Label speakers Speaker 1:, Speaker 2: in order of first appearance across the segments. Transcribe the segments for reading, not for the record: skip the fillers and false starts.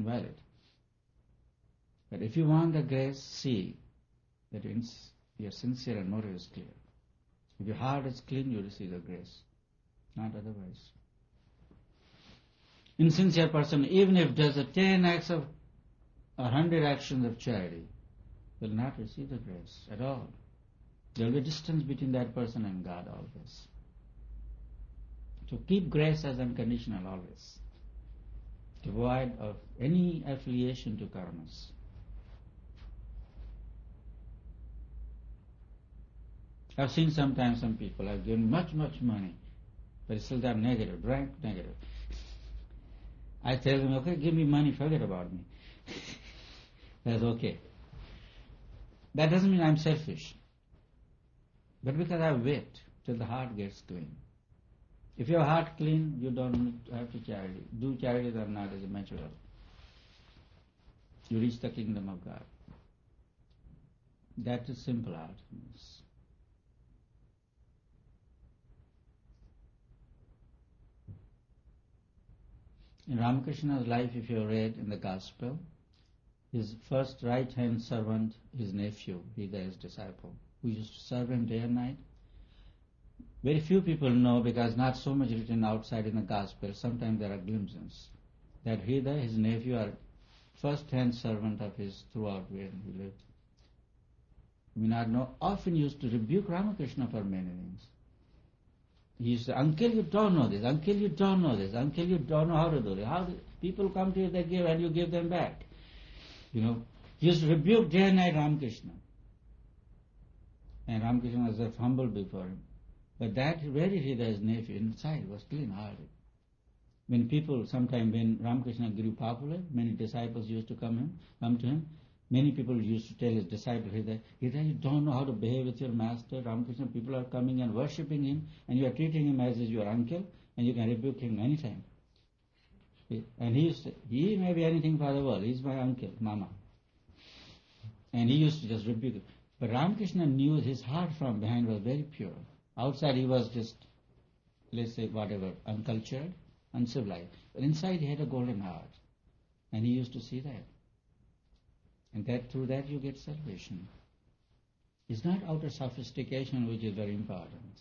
Speaker 1: invalid. But if you want the grace, see that your sincere and motive is clear. If your heart is clean, you receive the grace, not otherwise. Insincere person, even if does 10 acts of 100 actions of charity, will not receive the grace at all. There will be distance between that person and God always. So keep grace as unconditional always, devoid of any affiliation to karmas. I've seen sometimes some people have given much money, but still they are negative, blank negative. I tell them, okay, give me money, forget about me. That's okay. That doesn't mean I'm selfish, but because I wait till the heart gets clean. If your heart clean, you don't have to charity. Do charity or not as a natural. You reach the kingdom of God. That is simple heartedness. In Ramakrishna's life, if you read in the Gospel, his first right-hand servant, his nephew, his disciple, who used to serve him day and night. Very few people know, because not so much written outside in the Gospel, sometimes there are glimpses, that Hridaya, his nephew, are first-hand servant of his throughout where he lived. Vinod often used to rebuke Ramakrishna for many things. He used to say, uncle, you don't know this, uncle, you don't know this, uncle, you don't know how to do it. People come to you, they give, and you give them back. He used to rebuke day and night Ramakrishna. And Ramakrishna was just humble before him. But that very Hridaya's nephew inside was clean-hearted. When Ramakrishna grew popular, many disciples used to come to him. Many people used to tell his disciple Hridaya, you don't know how to behave with your master, Ramakrishna. People are coming and worshipping him, and you are treating him as your uncle, and you can rebuke him anytime. And he used to say, he may be anything for the world, he's my uncle, Mama. And he used to just rebuke him. But Ramakrishna knew his heart from behind was very pure. Outside he was just, let's say, uncultured, uncivilized. But inside he had a golden heart. And he used to see that. And through that you get salvation. It's not outer sophistication which is very important.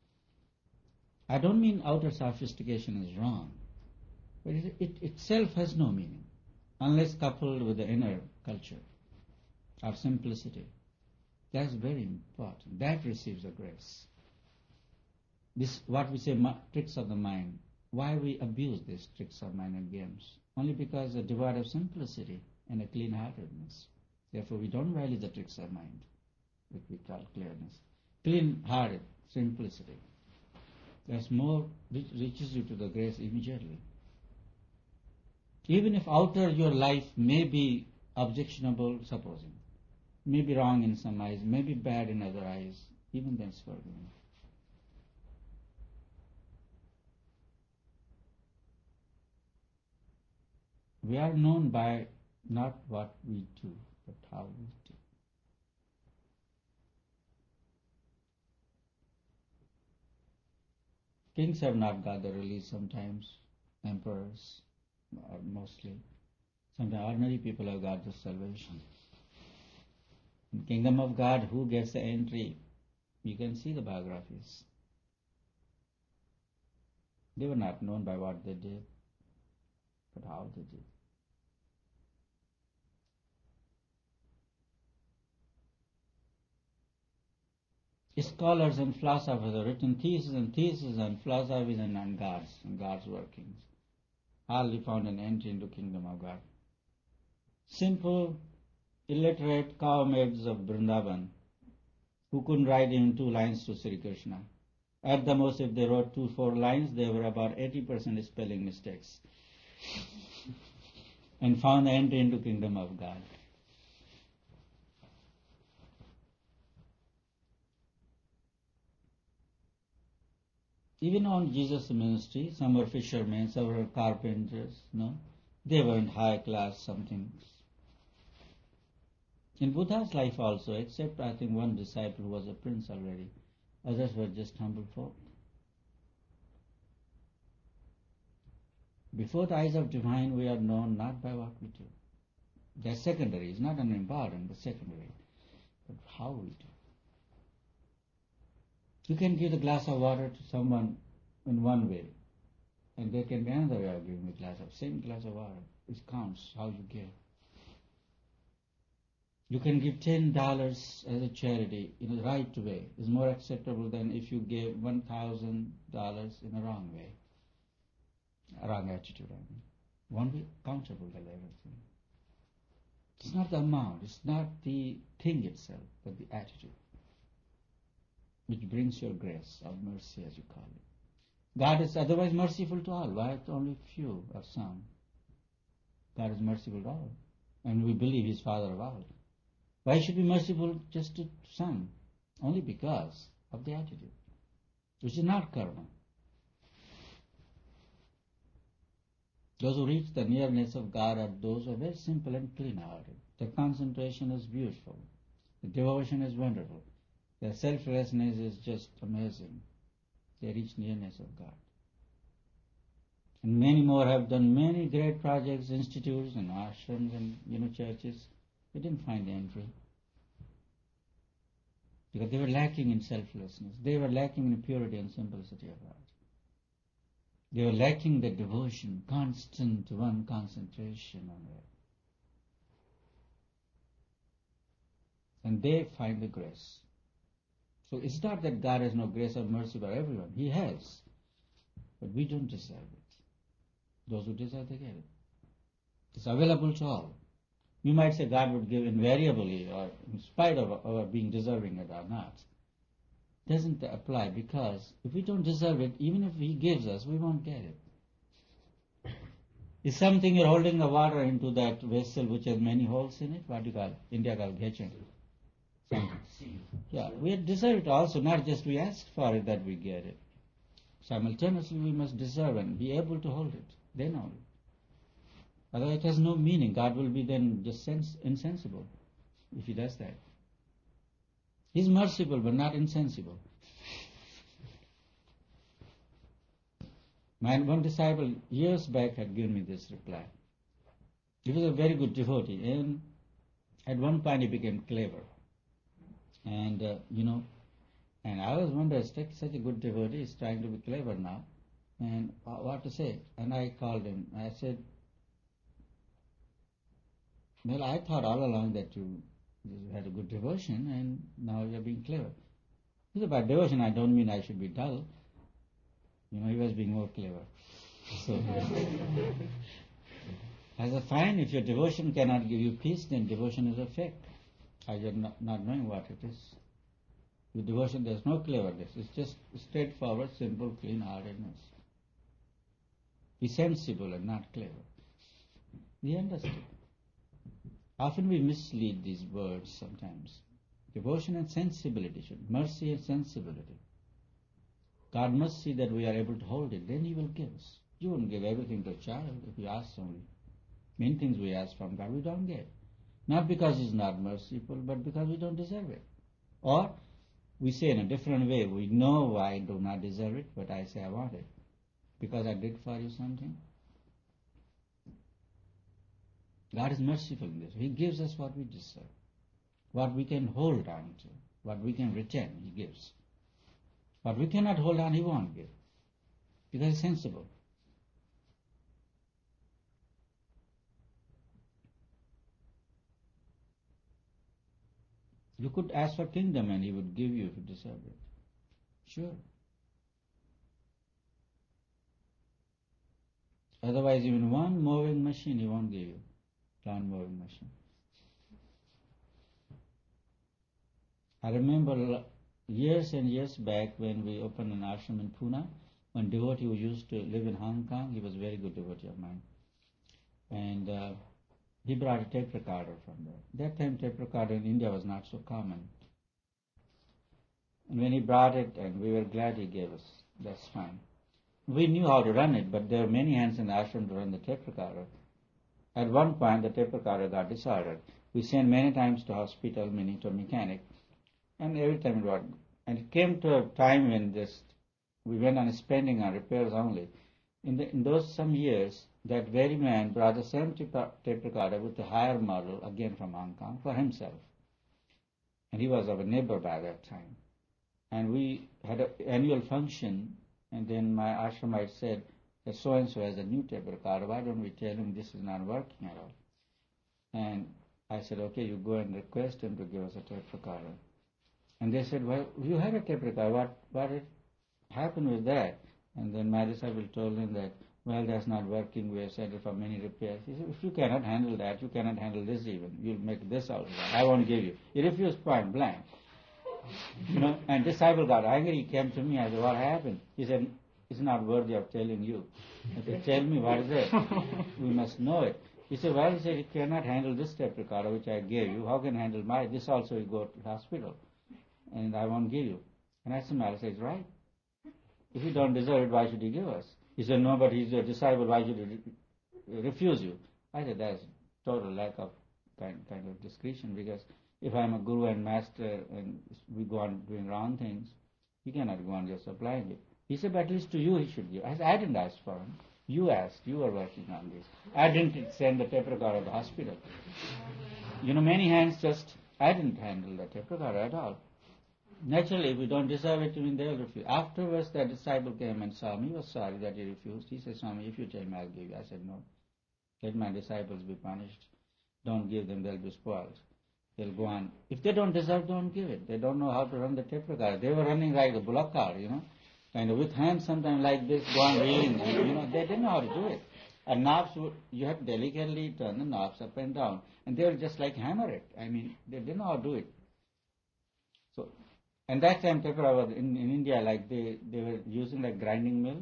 Speaker 1: I don't mean outer sophistication is wrong, but it itself has no meaning unless coupled with the inner culture or simplicity. That's very important. That receives the grace. This, what we say, tricks of the mind. Why we abuse these tricks of mind and games? Only because they're devoid of simplicity and a clean-heartedness. Therefore, we don't value the tricks of mind, which we call clearness. Clean-hearted, simplicity. That's more, reaches you to the grace immediately. Even if outer your life may be objectionable, supposing, may be wrong in some eyes, may be bad in other eyes, even then it's forgiven. We are known by not what we do, but how we do. Kings have not got the release sometimes, emperors mostly. Sometimes ordinary people have got the salvation. In the kingdom of God, who gets the entry? You can see the biographies. They were not known by what they did, but how they did. Scholars and philosophers have written theses and theses on philosophies and on God's workings. Hardly found an entry into kingdom of God. Simple, illiterate cow-maids of Vrindavan who couldn't write even 2 lines to Sri Krishna. At the most, if they wrote 2-4 lines, they were about 80% spelling mistakes. And found the entry into kingdom of God. Even on Jesus' ministry, some were fishermen, some were carpenters, they weren't high class something. In Buddha's life also, except I think one disciple who was a prince already, others were just humble folk. Before the eyes of divine, we are known not by what we That's secondary. It's not unimportant, but secondary. But how we do? You can give a glass of water to someone in one way, and there can be another way of giving same glass of water. It counts how you give. You can give $10 as a charity in the right way. It's more acceptable than if you gave $1,000 in a wrong way. A wrong attitude, I mean. Won't be accountable for everything. It's not the amount, it's not the thing itself, but the attitude, which brings your grace or mercy, as you call it. God is otherwise merciful to all. Why to only few or some? God is merciful to all. And we believe He is Father of all. Why should be merciful just to some? Only because of the attitude, which is not karma. Those who reach the nearness of God are those who are very simple and clean-hearted. Their concentration is beautiful. The devotion is wonderful. Their selflessness is just amazing. They reach nearness of God. And many more have done many great projects, institutes and ashrams and churches. They didn't find the entry. Because they were lacking in selflessness. They were lacking in purity and simplicity of heart. They were lacking the devotion, constant one concentration on it. And they find the grace. So it's not that God has no grace or mercy for everyone. He has. But we don't deserve it. Those who deserve, they get it. It's available to all. You might say God would give invariably or in spite of our being deserving it or not. Doesn't apply, because if we don't deserve it, even if He gives us, we won't get it. It's something you're holding the water into that vessel which has many holes in it. What do you call it? India call getching. Yeah, we deserve it also, not just we ask for it that we get it. Simultaneously we must deserve and be able to hold it. Then only. Otherwise it has no meaning. God will be then just insensible if He does that. He's merciful but not insensible. One disciple years back had given me this reply. He was a very good devotee, and at one point he became clever. And, and I was wondering, such a good devotee is trying to be clever now. And what to say? And I called him. I said, well, I thought all along that you had a good devotion and now you're being clever. He said, by devotion I don't mean I should be dull. He was being more clever. So, I said, fine, if your devotion cannot give you peace, then devotion is a fake. You're not knowing what it is. With devotion there's no cleverness. It's just straightforward, simple, clean-heartedness. Be sensible and not clever. We understood. Often we mislead these words sometimes. Devotion and sensibility, mercy and sensibility. God must see that we are able to hold it, then He will give us. You wouldn't give everything to a child if you ask only. Many things we ask from God we don't get. Not because He's not merciful, but because we don't deserve it. Or we say in a different way, we know I do not deserve it, but I say I want it. Because I did for you something. God is merciful in this. He gives us what we deserve. What we can hold on to. What we can retain, He gives. What we cannot hold on, He won't give. Because He's sensible. You could ask for kingdom and He would give you if you deserve it. Sure. Otherwise, even one moving machine He won't give you. Plant moving machine. I remember years and years back when we opened an ashram in Pune, one devotee who used to live in Hong Kong, he was a very good devotee of mine. And he brought a tape recorder from there. That time tape recorder in India was not so common. And when he brought it, and we were glad he gave us, that's fine. We knew how to run it, but there were many hands in the ashram to run the tape recorder. At one point, the tape recorder got disordered. We sent many times to hospital, meaning to a mechanic, and every time it was. And it came to a time when we went on spending on repairs only. In those some years, that very man brought the same tape recorder with a higher model, again from Hong Kong, for himself. And he was our neighbor by that time. And we had an annual function, and then my ashramite said that so-and-so has a new tape recorder. Why don't we tell him this is not working at all? And I said, okay, you go and request him to give us a tape recorder. And they said, well, you had a tape recorder. What happened with that? And then my disciple told him that, well, that's not working. We have sent it for many repairs. He said, if you cannot handle that, you cannot handle this even. You'll make this also. I won't give you. He refused point blank. And disciple got angry. He came to me. I said, what happened? He said, it's not worthy of telling you. I said, tell me, what is it? We must know it. He said, well, you cannot handle this tape recorder which I gave you. How can you handle my? This also you go to hospital. And I won't give you. And I said, Maharaj says, right. If you don't deserve it, why should you give us? He said, no, but he's your disciple. Why should he refuse you? I said, that's total lack of kind of discretion, because if I'm a guru and master and we go on doing wrong things, he cannot go on just supplying it. He said, but at least to you he should give. I said, I didn't ask for him. You asked. You were working on this. I didn't send the tape recorder to the hospital. Many hands I didn't handle the tape recorder at all. Naturally, if we don't deserve it, they'll refuse. Afterwards, that disciple came and saw me. He was sorry that he refused. He said, Swami, if you tell me, I'll give you. I said, no. Let my disciples be punished. Don't give them, they'll be spoiled. They'll go on. If they don't deserve, don't give it. They don't know how to run the tape recorder. They were running like a bullock cart, kind of with hands sometimes like this, go on reeling. They didn't know how to do it. And knobs, you have to delicately turn the knobs up and down. And they will just hammer it. They didn't know how to do it. So, and that time tape recorder was in India, they were using grinding mill.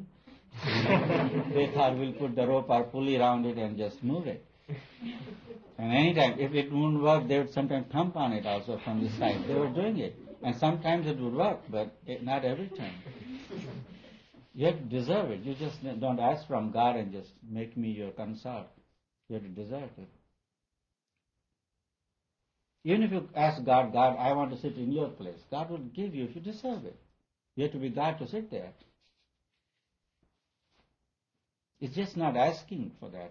Speaker 1: They thought we'll put the rope or pulley around it and just move it. And anytime, if it wouldn't work, they would sometimes thump on it also from the side. They were doing it. And sometimes it would work, but not every time. You have to deserve it. You just don't ask from God and just make me your consort. You have to deserve it. Even if you ask God, God, I want to sit in your place, God will give you if you deserve it. You have to be God to sit there. It's just not asking for that.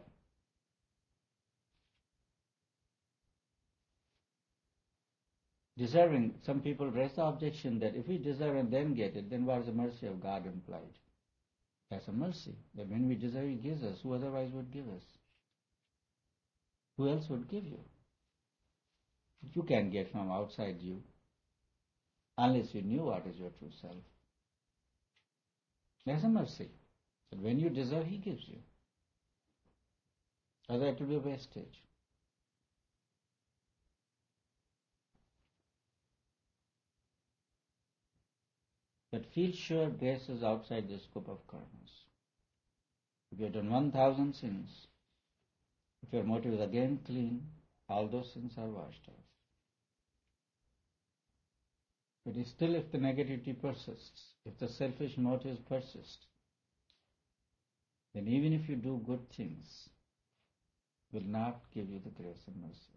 Speaker 1: Deserving, some people raise the objection that if we deserve and then get it, then what is the mercy of God implied? That's a mercy. That when we deserve, He gives us. Who otherwise would give us? Who else would give you? You can't get from outside you unless you knew what is your true self. That's a mercy. But when you deserve, He gives you. Otherwise it will be a wastage. But feel sure grace is outside the scope of karmas. If you have done 1,000 sins, if your motive is again clean, all those sins are washed off. But still, if the negativity persists, if the selfish motives persist, then even if you do good things, will not give you the grace and mercy.